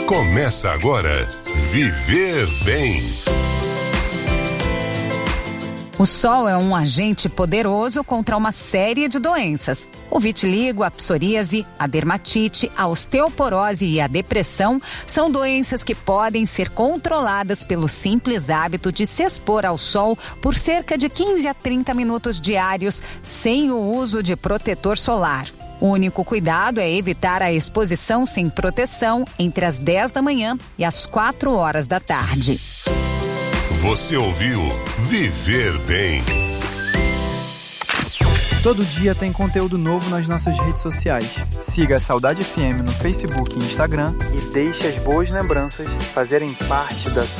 Começa agora, Viver Bem. O sol é um agente poderoso contra uma série de doenças. O vitiligo, a psoríase, a dermatite, a osteoporose e a depressão são doenças que podem ser controladas pelo simples hábito de se expor ao sol por cerca de 15 a 30 minutos diários, sem o uso de protetor solar. O único cuidado é evitar a exposição sem proteção entre as 10 da manhã e as 4 horas da tarde. Você ouviu Viver Bem. Todo dia tem conteúdo novo nas nossas redes sociais. Siga a Saudade FM no Facebook e Instagram e deixe as boas lembranças fazerem parte da